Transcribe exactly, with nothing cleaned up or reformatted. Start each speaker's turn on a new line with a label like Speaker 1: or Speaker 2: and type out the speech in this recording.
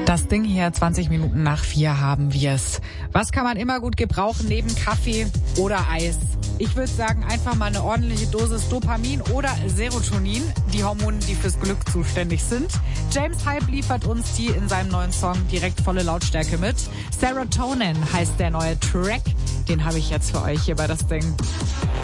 Speaker 1: Das Ding hier, zwanzig Minuten nach vier haben wir es. Was kann man immer gut gebrauchen neben Kaffee oder Eis? Ich würde sagen, einfach mal eine ordentliche Dosis Dopamin oder Serotonin, die Hormone, die fürs Glück zuständig sind. James Hype liefert uns die in seinem neuen Song direkt volle Lautstärke mit. Serotonin heißt der neue Track. Den habe ich jetzt für euch hier bei Das Ding.